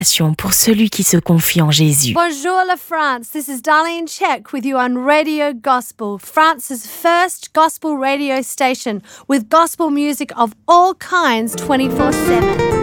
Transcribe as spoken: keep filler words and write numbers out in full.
Pour celui qui se confie en Jésus. Bonjour la France, this is Darlene Check with you on Radio Gospel, France's first gospel radio station with gospel music of all kinds twenty-four seven.